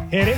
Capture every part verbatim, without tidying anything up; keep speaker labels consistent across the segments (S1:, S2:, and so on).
S1: Hit it.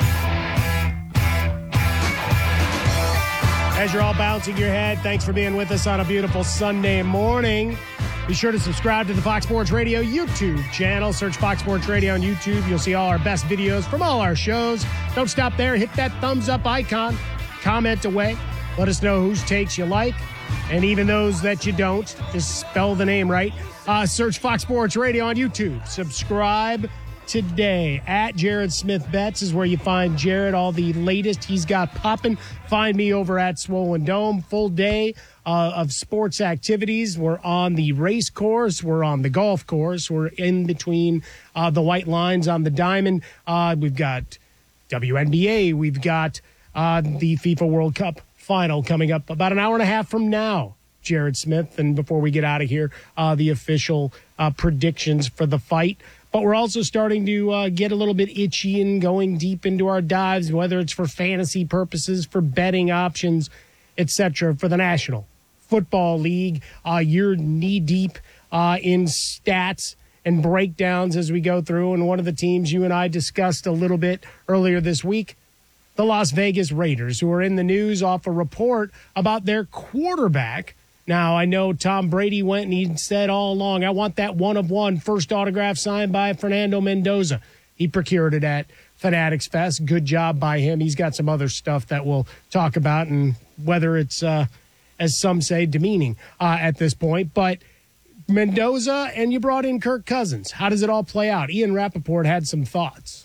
S1: As you're all bouncing your head, thanks for being with us on a beautiful Sunday morning. Be sure to subscribe to the Fox Sports Radio YouTube channel. Search Fox Sports Radio on YouTube. You'll see all our best videos from all our shows. Don't stop there. Hit that thumbs up icon. Comment away. Let us know whose takes you like. And even those that you don't, just spell the name right. Uh, search Fox Sports Radio on YouTube. Subscribe today. At Jared Smith Betts is where you find Jared, all the latest he's got popping. Find me over at Swollen Dome. Full day uh, of sports activities. We're on the race course. We're on the golf course. We're in between uh, the white lines on the diamond. Uh, we've got W N B A. We've got uh, the FIFA World Cup final coming up about an hour and a half from now. Jared Smith. And before we get out of here, uh, the official uh, predictions for the fight. But we're also starting to uh, get a little bit itchy and going deep into our dives, whether it's for fantasy purposes, for betting options, et cetera, for the National Football League. Uh, you're knee-deep uh, in stats and breakdowns as we go through. And one of the teams you and I discussed a little bit earlier this week, the Las Vegas Raiders, who are in the news off a report about their quarterback. Now, I know Tom Brady went and he said all along, I want that one-of-one first autograph signed by Fernando Mendoza. He procured it at Fanatics Fest. Good job by him. He's got some other stuff that we'll talk about, and whether it's, uh, as some say, demeaning uh, at this point. But Mendoza, and you brought in Kirk Cousins. How does it all play out? Ian Rappaport had some thoughts.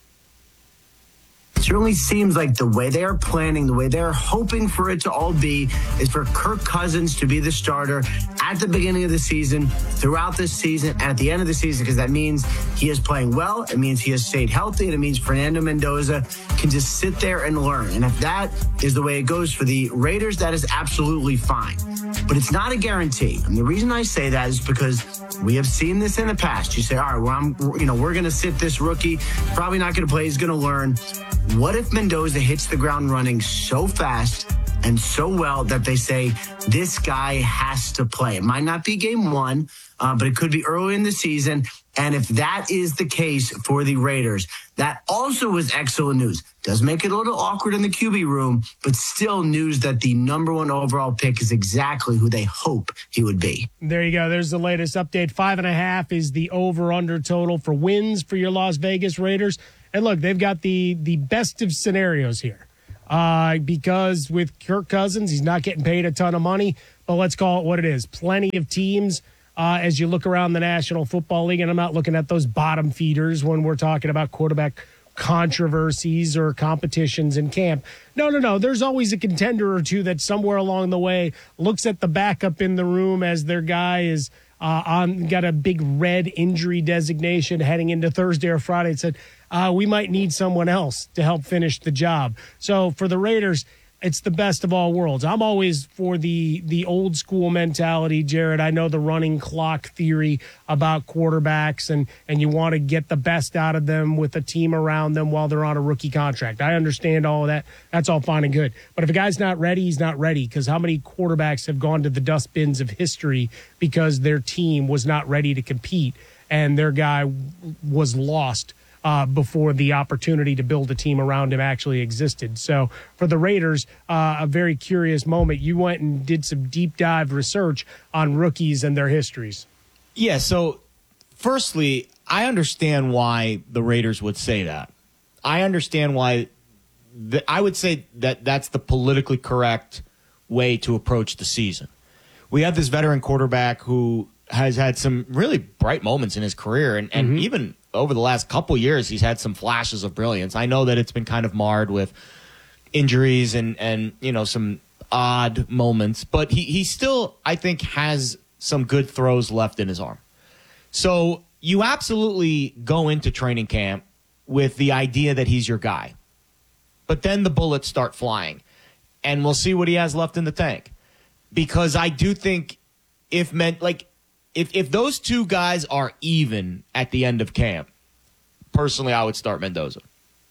S2: It certainly seems like the way they are planning, the way they're hoping for it to all be, is for Kirk Cousins to be the starter at the beginning of the season, throughout this season, and at the end of the season, because that means he is playing well, it means he has stayed healthy, and it means Fernando Mendoza can just sit there and learn. And if that is the way it goes for the Raiders, that is absolutely fine. But it's not a guarantee. And the reason I say that is because we have seen this in the past. You say, all right, well, I'm, you know, we're going to sit this rookie, probably not going to play, he's going to learn. What if Mendoza hits the ground running so fast and so well that they say this guy has to play? It might not be game one, uh, but it could be early in the season. And if that is the case for the Raiders, that also was excellent news. Does make it a little awkward in the Q B room, but still news that the number one overall pick is exactly who they hope he would be.
S1: There you go. There's the latest update. Five and a half is the over-under total for wins for your Las Vegas Raiders. And look, they've got the, the best of scenarios here. Uh, because with Kirk Cousins, he's not getting paid a ton of money, but let's call it what it is. Plenty of teams uh, as you look around the National Football League, and I'm not looking at those bottom feeders when we're talking about quarterback controversies or competitions in camp. No, no, no. There's always a contender or two that somewhere along the way looks at the backup in the room as their guy is uh, on got a big red injury designation heading into Thursday or Friday and said, Uh, we might need someone else to help finish the job. So for the Raiders, it's the best of all worlds. I'm always for the the old school mentality, Jared. I know the running clock theory about quarterbacks, and, and you want to get the best out of them with a team around them while they're on a rookie contract. I understand all of that. That's all fine and good. But if a guy's not ready, he's not ready, because how many quarterbacks have gone to the dustbins of history because their team was not ready to compete and their guy was lost Uh, before the opportunity to build a team around him actually existed. So for the Raiders, uh, a very curious moment. You went and did some deep dive research on rookies and their histories.
S3: Yeah, so firstly, I understand why the Raiders would say that. I understand why th- I would say that that's the politically correct way to approach the season. We have this veteran quarterback who has had some really bright moments in his career, and, and mm-hmm. even over the last couple years, he's had some flashes of brilliance. I know that it's been kind of marred with injuries and, and you know, some odd moments, but he, he still, I think, has some good throws left in his arm. So you absolutely go into training camp with the idea that he's your guy. But then the bullets start flying, and we'll see what he has left in the tank. Because I do think if meant like, If if those two guys are even at the end of camp, personally, I would start Mendoza.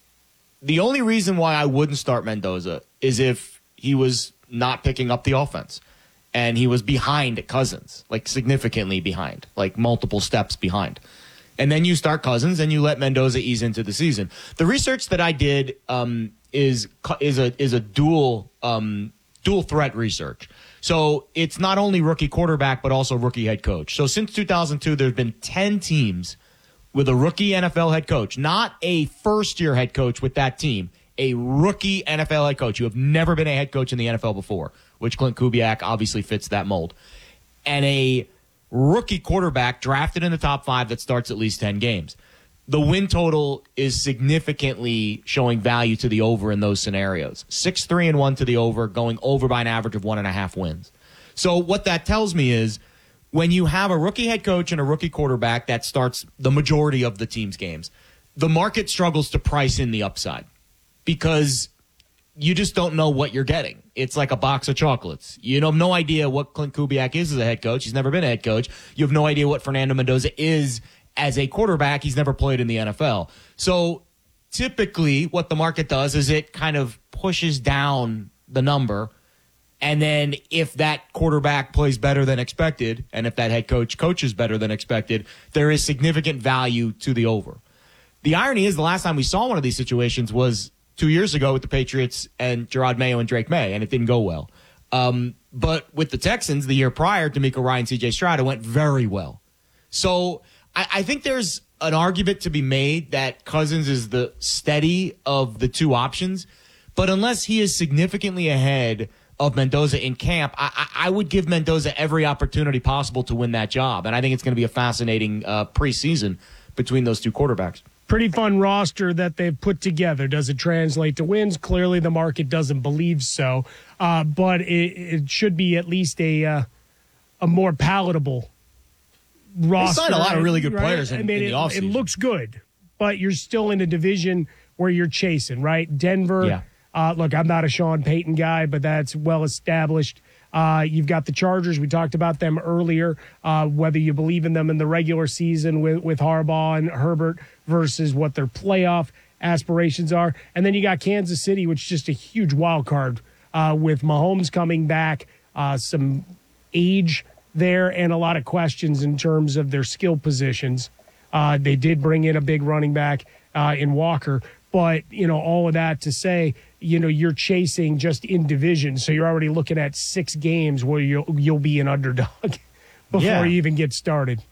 S3: The only reason why I wouldn't start Mendoza is if he was not picking up the offense and he was behind Cousins, like significantly behind, like multiple steps behind. And then you start Cousins and you let Mendoza ease into the season. The research that I did um, is is a is a dual um, dual threat research. So it's not only rookie quarterback, but also rookie head coach. So since two thousand two, there's been ten teams with a rookie N F L head coach, not a first-year head coach with that team, a rookie N F L head coach. You have never been a head coach in the N F L before, which Clint Kubiak obviously fits that mold. And a rookie quarterback drafted in the top five that starts at least ten games. The win total is significantly showing value to the over in those scenarios. Six, three, and one to the over, going over by an average of one and a half wins. So what that tells me is when you have a rookie head coach and a rookie quarterback that starts the majority of the team's games, the market struggles to price in the upside because you just don't know what you're getting. It's like a box of chocolates. You have no idea what Clint Kubiak is as a head coach. He's never been a head coach. You have no idea what Fernando Mendoza is as a quarterback. He's never played in the N F L. So typically what the market does is it kind of pushes down the number. And then if that quarterback plays better than expected, and if that head coach coaches better than expected, there is significant value to the over. The irony is the last time we saw one of these situations was two years ago with the Patriots and Gerard Mayo and Drake May, and it didn't go well. Um, but with the Texans the year prior, D'Amico Ryan, C J Stroud, it went very well. So I, I think there's an argument to be made that Cousins is the steady of the two options, but unless he is significantly ahead of Mendoza in camp, I, I would give Mendoza every opportunity possible to win that job, and I think it's going to be a fascinating uh, preseason between those two quarterbacks.
S1: Pretty fun roster that they've put together. Does it translate to wins? Clearly, the market doesn't believe so, uh, but it, it should be at least a uh, a more palatable roster.
S3: They signed a lot of really good
S1: right?
S3: players in,
S1: I mean,
S3: in the
S1: it,
S3: offseason.
S1: It looks good, but you're still in a division where you're chasing, right? Denver.
S3: Yeah.
S1: Uh, look, I'm not a Sean Payton guy, but that's well established. Uh, you've got the Chargers. We talked about them earlier, uh, whether you believe in them in the regular season with, with Harbaugh and Herbert versus what their playoff aspirations are. And then you got Kansas City, which is just a huge wild card uh, with Mahomes coming back, uh, some age there, and a lot of questions in terms of their skill positions. Uh, they did bring in a big running back uh, in Walker. But, you know, all of that to say, you know, you're chasing just in division. So you're already looking at six games where you'll, you'll be an underdog before
S3: yeah.
S1: you even get started.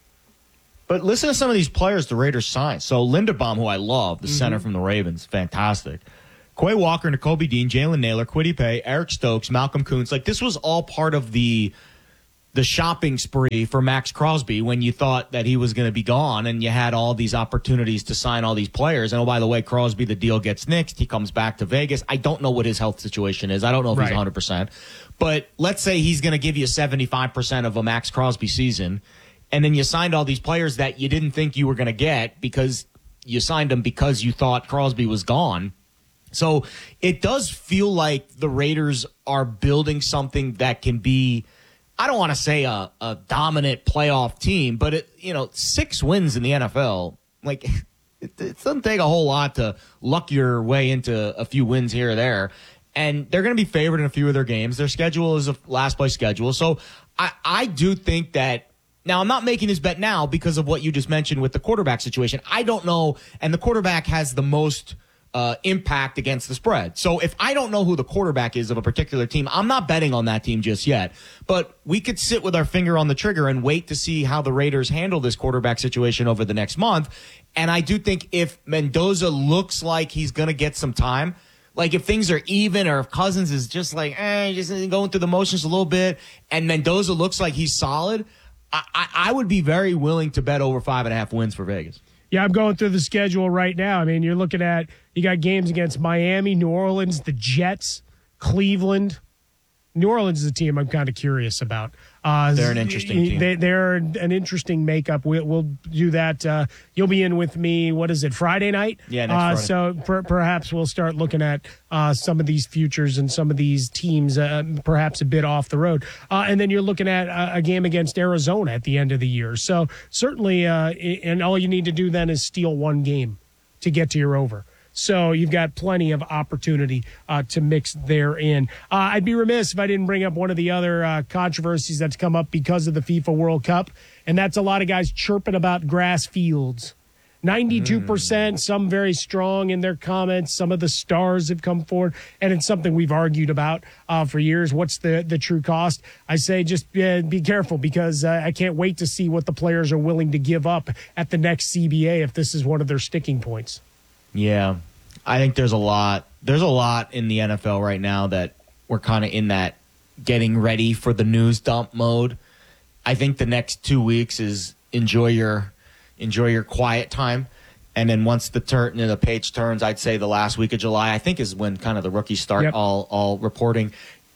S3: But listen to some of these players the Raiders signed. So Linderbaum, who I love, the mm-hmm. center from the Ravens, fantastic. Quay Walker, Nakobe Dean, Jalen Naylor, Kwity Paye, Eric Stokes, Malcolm Kuntz. Like, this was all part of the the shopping spree for Max Crosby when you thought that he was going to be gone and you had all these opportunities to sign all these players. And, oh, by the way, Crosby, the deal gets nixed. He comes back to Vegas. I don't know what his health situation is. I don't know if right. he's one hundred percent. But let's say he's going to give you seventy-five percent of a Max Crosby season, and then you signed all these players that you didn't think you were going to get because you signed them because you thought Crosby was gone. So it does feel like the Raiders are building something that can be, I don't want to say a, a dominant playoff team, but it, you know, six wins in the N F L, like it, it doesn't take a whole lot to luck your way into a few wins here or there. And they're going to be favored in a few of their games. Their schedule is a last place schedule. So I, I do think that, now I'm not making this bet now because of what you just mentioned with the quarterback situation. I don't know. And the quarterback has the most Uh, impact against the spread. So if I don't know who the quarterback is of a particular team, I'm not betting on that team just yet. But we could sit with our finger on the trigger and wait to see how the Raiders handle this quarterback situation over the next month. And I do think if Mendoza looks like he's going to get some time, like if things are even or if Cousins is just like, eh, just going through the motions a little bit, and Mendoza looks like he's solid, I, I, I would be very willing to bet over five and a half wins for Vegas.
S1: Yeah, I'm going through the schedule right now. I mean, you're looking at, you got games against Miami, New Orleans, the Jets, Cleveland. New Orleans is a team I'm kind of curious about. Uh,
S3: they're an interesting team.
S1: They, they're an interesting makeup. We'll, we'll do that. Uh, you'll be in with me, what is it, Friday night?
S3: Yeah, next
S1: uh,
S3: Friday.
S1: So per, perhaps we'll start looking at uh, some of these futures and some of these teams uh, perhaps a bit off the road. Uh, and then you're looking at a, a game against Arizona at the end of the year. So certainly, uh, and all you need to do then is steal one game to get to your over. So you've got plenty of opportunity uh, to mix therein. Uh, I'd be remiss if I didn't bring up one of the other uh, controversies that's come up because of the FIFA World Cup, and that's a lot of guys chirping about grass fields ninety-two percent, mm. some very strong in their comments. Some of the stars have come forward, and it's something we've argued about uh, for years. What's the, the true cost? I say just uh, be careful, because uh, I can't wait to see what the players are willing to give up at the next C B A if this is one of their sticking points.
S3: Yeah, I think there's a lot. There's a lot in the N F L right now that we're kind of in that getting ready for the news dump mode. I think the next two weeks is enjoy your enjoy your quiet time, and then once the turn the page turns, I'd say the last week of July, I think, is when kind of the rookies start yep. all all reporting.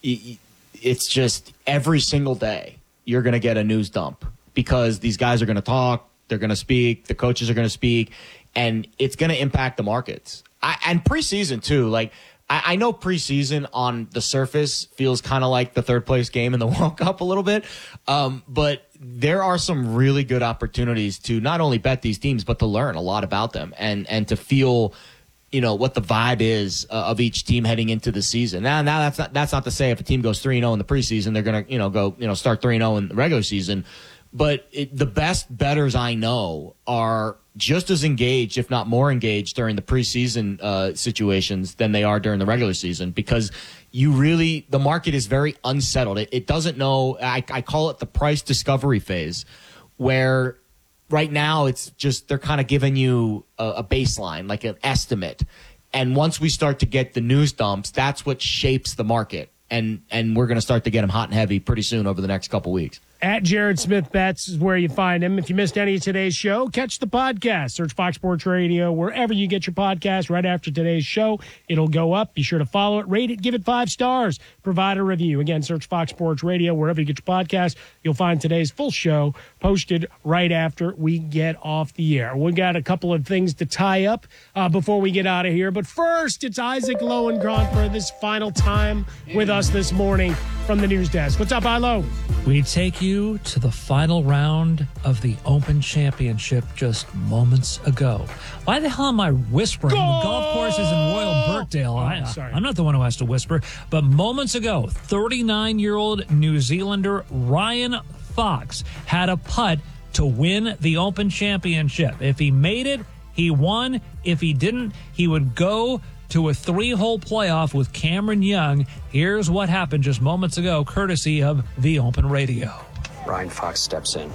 S3: It's just every single day you're going to get a news dump, because these guys are going to talk, they're going to speak, the coaches are going to speak, and it's going to impact the markets. I, and preseason too, like. I know preseason on the surface feels kind of like the third place game in the World Cup a little bit, um, but there are some really good opportunities to not only bet these teams, but to learn a lot about them and and to feel, you know, what the vibe is uh, of each team heading into the season. Now, now that's not that's not to say if a team goes three and zero in the preseason, they're gonna you know go you know start three and zero in the regular season. But it, the best bettors I know are just as engaged, if not more engaged, during the preseason uh, situations than they are during the regular season, because you really, the market is very unsettled. It, it doesn't know. I, I call it the price discovery phase, where right now it's just they're kind of giving you a, a baseline, like an estimate. And once we start to get the news dumps, that's what shapes the market. And, and we're going to start to get them hot and heavy pretty soon over the next couple weeks.
S1: At Jared Smith Bets is where you find him. If you missed any of today's show, catch the podcast. Search Fox Sports Radio wherever you get your podcast. Right after today's show, it'll go up. Be sure to follow it, rate it, give it five stars, provide a review. Again, search Fox Sports Radio wherever you get your podcast. You'll find today's full show posted right after we get off the air. We got a couple of things to tie up uh, before we get out of here. But first, it's Isaac Lowenkron for this final time with us this morning from the news desk. What's up, Ilo?
S4: We take you to the final round of the Open Championship just moments ago. Why the hell am I whispering?
S1: Goal!
S4: The golf course is in Royal Birkdale.
S1: Oh,
S4: I,
S1: sorry.
S4: I'm not the one who has to whisper. But moments ago, thirty-nine-year-old New Zealander Ryan Fox had a putt to win the Open Championship. If he made it, he won. If he didn't, he would go to a three-hole playoff with Cameron Young. Here's what happened just moments ago, courtesy of the Open Radio.
S5: Ryan Fox steps in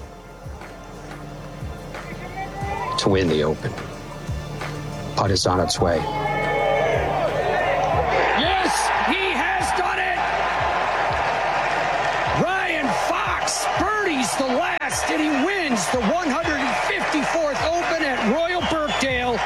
S5: to win the Open. Putt is on its way.
S6: Yes, he has done it! Ryan Fox birdies the last, and he wins the one hundred fifty-fourth Open at Royal Birkdale.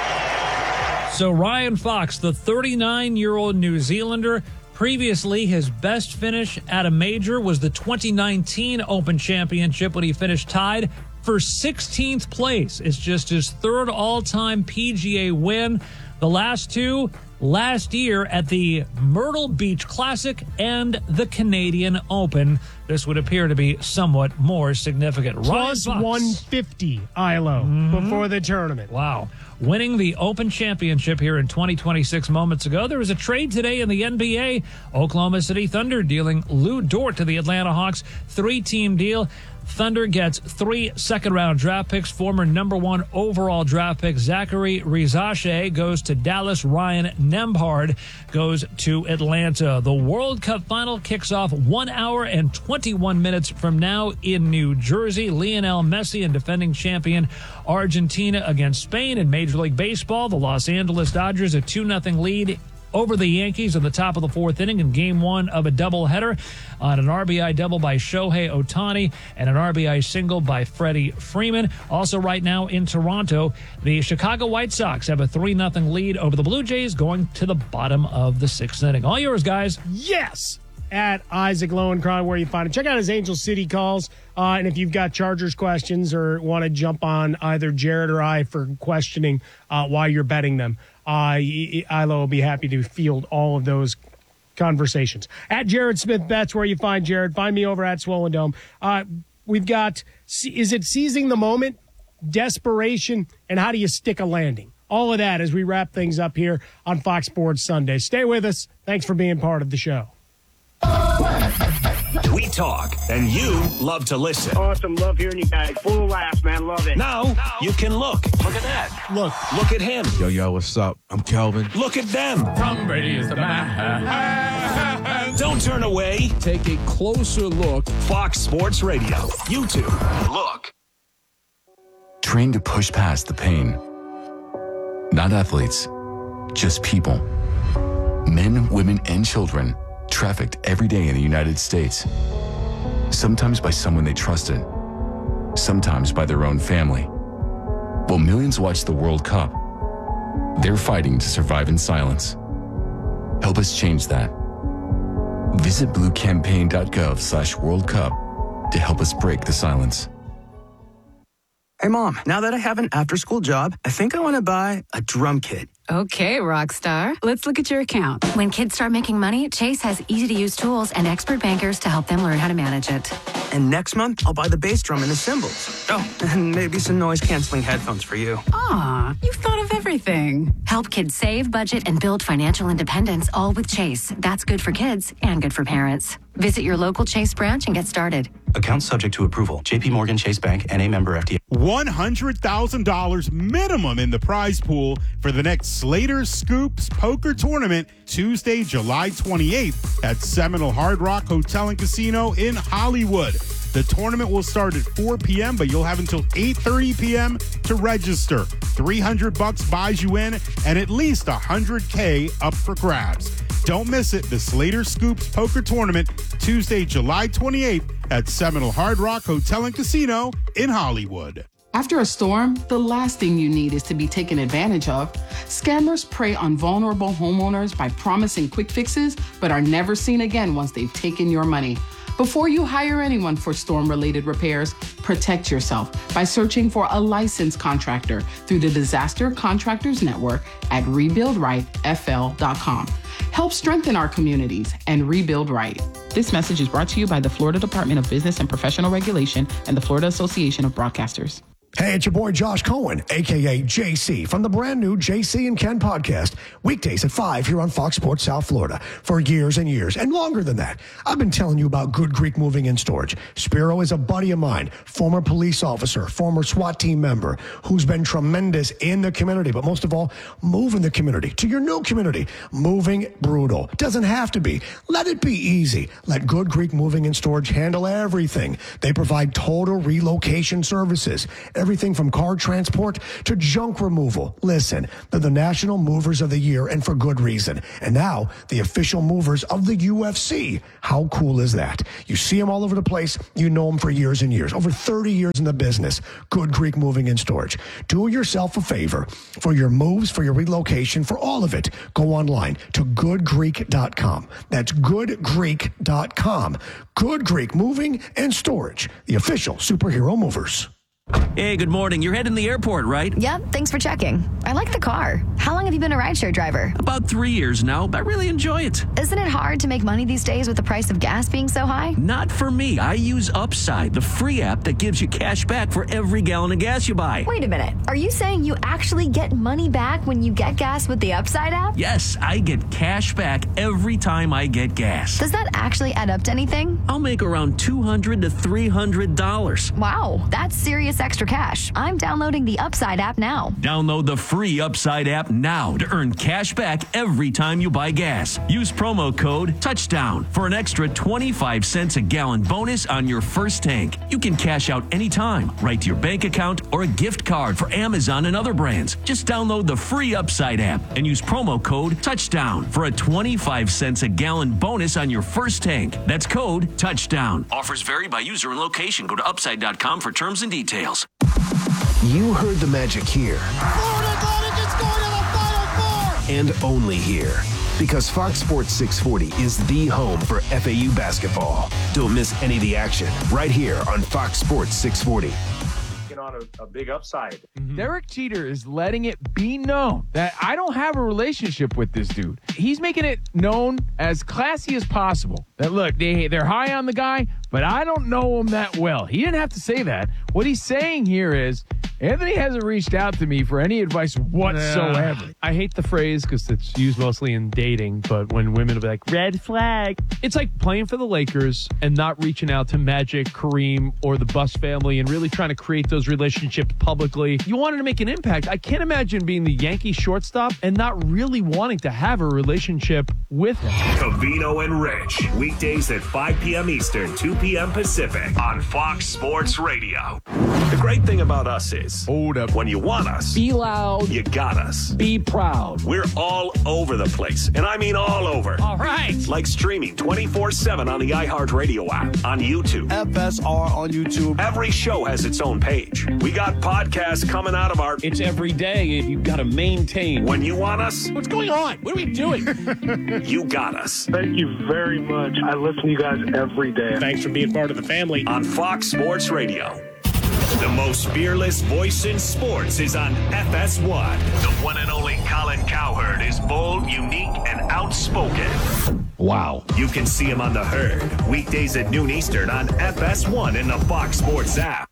S4: So Ryan Fox, the thirty-nine-year-old New Zealander, previously his best finish at a major was the twenty nineteen Open Championship when he finished tied for sixteenth place. It's just his third all-time P G A win. The last two last year at the Myrtle Beach Classic and the Canadian Open. This would appear to be somewhat more significant.
S1: Plus one fifty, Ilo, mm-hmm. before the tournament.
S4: Wow. Winning the Open Championship here in twenty twenty-six moments ago. There was a trade today in the N B A. Oklahoma City Thunder dealing Lou Dort to the Atlanta Hawks. Three-team deal. Thunder gets three second-round draft picks. Former number one overall draft pick Zachary Rizache goes to Dallas. Ryan Nembhard goes to Atlanta. The World Cup final kicks off one hour and twenty-one minutes from now in New Jersey. Lionel Messi and defending champion Argentina against Spain. In Major League Baseball, the Los Angeles Dodgers a two nothing lead over the Yankees in the top of the fourth inning in game one of a doubleheader on an R B I double by Shohei Ohtani and an R B I single by Freddie Freeman. Also right now in Toronto, the Chicago White Sox have a three nothing lead over the Blue Jays going to the bottom of the sixth inning. All yours, guys.
S1: Yes! At Isaac Lowenkron, where you find him. Check out his Angel City calls. Uh, and if you've got Chargers questions or want to jump on either Jared or I for questioning uh, why you're betting them, uh, Ilo will be happy to field all of those conversations. At Jared Smith Bets, where you find Jared. Find me over at Swollen Dome. Uh, we've got, is it seizing the moment, desperation, and how do you stick a landing? All of that as we wrap things up here on Fox Sports Sunday. Stay with us. Thanks for being part of the show.
S7: Tweet talk, and you love to listen.
S8: Awesome. Love hearing you guys. Full of laughs, man. Love it.
S7: Now, now you can look. Look at that. Look. Look at him.
S9: Yo, yo, what's up? I'm Kelvin.
S7: Look at them.
S10: Tom Brady is the man.
S7: Don't turn away.
S10: Take a closer look.
S7: Fox Sports Radio. YouTube. Look.
S11: Trained to push past the pain. Not athletes, just people. Men, women, and children trafficked every day in the United States. Sometimes by someone they trusted, sometimes by their own family. While millions watch the World Cup, they're fighting to survive in silence. Help us change that. Visit bluecampaign.gov slash World Cup to help us break the silence.
S12: Hey, Mom, now that I have an after-school job, I think I want to buy a drum kit.
S13: Okay, Rockstar. Let's look at your account.
S14: When kids start making money, Chase has easy-to-use tools and expert bankers to help them learn how to manage it.
S12: And next month, I'll buy the bass drum and the cymbals. Oh, and maybe some noise-canceling headphones for you.
S13: Aw, you've thought of everything.
S14: Help kids save, budget, and build financial independence, all with Chase. That's good for kids and good for parents. Visit your local Chase branch and get started.
S15: Account subject to approval. J P Morgan Chase Bank, N A member F D A.
S16: one hundred thousand dollars minimum in the prize pool for the next Slater Scoops Poker Tournament, Tuesday, July twenty-eighth at Seminole Hard Rock Hotel and Casino in Hollywood. The tournament will start at four p.m., but you'll have until eight thirty p.m. to register. three hundred bucks buys you in, and at least one hundred K up for grabs. Don't miss it. The Slater Scoops Poker Tournament, Tuesday, July twenty-eighth at Seminole Hard Rock Hotel and Casino in Hollywood.
S17: After a storm, the last thing you need is to be taken advantage of. Scammers prey on vulnerable homeowners by promising quick fixes, but are never seen again once they've taken your money. Before you hire anyone for storm-related repairs, protect yourself by searching for a licensed contractor through the Disaster Contractors Network at rebuild right F L dot com. Help strengthen our communities and rebuild right. This message is brought to you by the Florida Department of Business and Professional Regulation and the Florida Association of Broadcasters.
S18: Hey, it's your boy Josh Cohen, a k a. J C, from the brand new J C and Ken podcast, weekdays at five here on Fox Sports South Florida. For years and years, and longer than that, I've been telling you about Good Greek Moving and Storage. Spiro is a buddy of mine, former police officer, former SWAT team member, who's been tremendous in the community, but most of all, moving the community to your new community. Moving brutal. Doesn't have to be. Let it be easy. Let Good Greek Moving and Storage handle everything. They provide total relocation services. Everything from car transport to junk removal. Listen, they're the National Movers of the Year, and for good reason. And now, the official movers of the U F C. How cool is that? You see them all over the place. You know them for years and years. Over thirty years in the business. Good Greek Moving and Storage. Do yourself a favor. For your moves, for your relocation, for all of it, go online to good greek dot com. That's good greek dot com. Good Greek Moving and Storage. The official superhero movers.
S19: Hey, good morning. You're heading to the airport, right?
S20: Yep, thanks for checking. I like the car. How long have you been a rideshare driver?
S19: About three years now, but I really enjoy it.
S20: Isn't it hard to make money these days with the price of gas being so high?
S19: Not for me. I use Upside, the free app that gives you cash back for every gallon of gas you buy.
S20: Wait a minute. Are you saying you actually get money back when you get gas with the Upside app?
S19: Yes, I get cash back every time I get gas.
S20: Does that actually add up to anything?
S19: I'll make around two hundred to three hundred dollars.
S20: Wow, that's serious extra cash. I'm downloading the Upside app now.
S19: Download the free Upside app now to earn cash back every time you buy gas. Use promo code TOUCHDOWN for an extra twenty-five cents a gallon bonus on your first tank. You can cash out anytime, right to your bank account or a gift card for Amazon and other brands. Just download the free Upside app and use promo code TOUCHDOWN for a twenty-five cents a gallon bonus on your first tank. That's code TOUCHDOWN. Offers vary by user and location. Go to upside dot com for terms and details.
S21: You heard the magic here.
S22: Florida Atlantic is going to the Final Four!
S21: And only here. Because Fox Sports six forty is the home for F A U basketball. Don't miss any of the action right here on Fox Sports six forty.
S23: On a, a big upside.
S24: Mm-hmm. Derek Jeter is letting it be known that I don't have a relationship with this dude. He's making it known as classy as possible that, look, they, they're high on the guy, but I don't know him that well. He didn't have to say that. What he's saying here is, Anthony hasn't reached out to me for any advice whatsoever.
S2: Uh, I hate the phrase because it's used mostly in dating, but when women will be like, red flag. It's like playing for the Lakers and not reaching out to Magic, Kareem, or the Buss family and really trying to create those relationships publicly. You wanted to make an impact. I can't imagine being the Yankee shortstop and not really wanting to have a relationship with him.
S7: Covino and Rich, weekdays at five p.m. Eastern, two p.m. Pacific on Fox Sports Radio. The great thing about us is,
S10: hold up.
S7: When you want us,
S10: Be loud.
S7: you got us.
S10: Be proud.
S7: We're all over the place, and I mean all over.
S10: All right.
S7: Like streaming twenty-four seven on the iHeartRadio app, on YouTube.
S3: F S R on YouTube.
S7: Every show has its own page. We got podcasts coming out of our...
S10: It's every day, and you've got to maintain.
S7: When you want us...
S10: What's going on? What are we doing?
S7: You got us.
S23: Thank you very much. I listen to you guys every day.
S1: Thanks for being part of the family.
S7: On Fox Sports Radio. The most fearless voice in sports is on F S one. The one and only Colin Cowherd is bold, unique, and outspoken.
S10: Wow.
S7: You can see him on The Herd, weekdays at noon Eastern on F S one in the Fox Sports app.